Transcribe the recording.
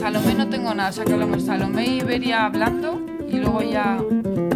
Salomé no tengo nada, o sea que hablamos Salomé y Iberia hablando y luego ya